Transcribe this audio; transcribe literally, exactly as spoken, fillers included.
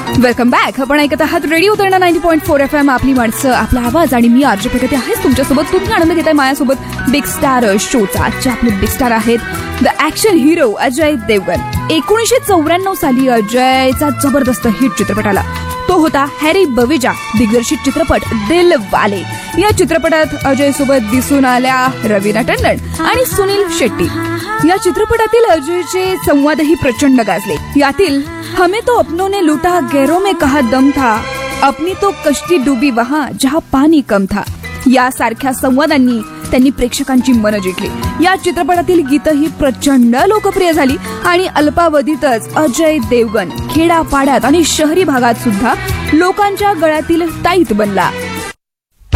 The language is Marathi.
Welcome back. आपण ऐकत आहात radio तरणा ninety point four F M. आपली माणसं, आपला आवाज आणि मी आरजे प्रगती आहेच तुमच्यासोबत. तुम्ही आनंद घेताय माझ्यासोबत बिग स्टार शोचा. आजचे आपले बिग स्टार आहेत the action hero Ajay Devgan. एकोणीसशे चौऱ्याण्णव साली अजयचा जबरदस्त हिट चित्रपट आला. तो होता हॅरी बवेजा दिग्दर्शित चित्रपट दिल वाले. या चित्रपटात अजय सोबत दिसून आल्या रवीना टंडन आणि सुनील शेट्टी. या चित्रपटातील अजयचे संवादही प्रचंड गाजले. यातील हमें तो अपनों ने लूटा गैरों में कहा दम था, अपनी तो कश्ती डुबी वहां जहां पाणी कम था, यासारख्या संवादांनी त्यांनी प्रेक्षकांची मनं जिंकली. या चित्रपटातील गीतही प्रचंड लोकप्रिय झाली आणि अल्पावधीतच अजय देवगण खेडापाड्यात आणि शहरी भागात सुद्धा लोकांच्या गळ्यातील ताईत बनला.